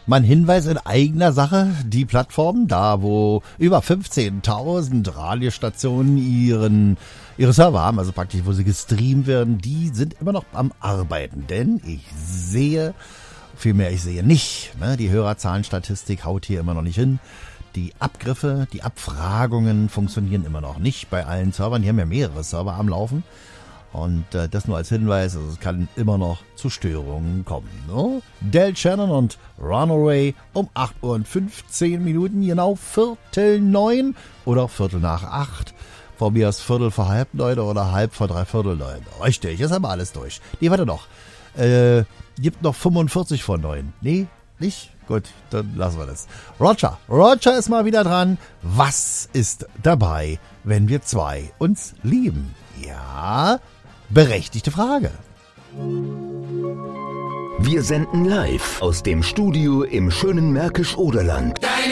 Mein Hinweis in eigener Sache, die Plattform, da wo über 15.000 Radiostationen ihre Server haben, also praktisch wo sie gestreamt werden, die sind immer noch am Arbeiten, denn ich sehe nicht, ne? Die Hörerzahlenstatistik haut hier immer noch nicht hin. Die Abgriffe, die Abfragungen funktionieren immer noch nicht bei allen Servern, die haben ja mehrere Server am Laufen. Und das nur als Hinweis, also es kann immer noch zu Störungen kommen. Ne? Del Shannon und Runaway um 8:15 genau 8:45 oder 8:45. Von mir aus 8:45 oder 8:45. Richtig, ist aber alles durch. Nee, warte noch. Gibt noch 45 vor 9. Nee, nicht? Gut, dann lassen wir das. Roger ist mal wieder dran. Was ist dabei, wenn wir zwei uns lieben? Ja, berechtigte Frage. Wir senden live aus dem Studio im schönen Märkisch-Oderland.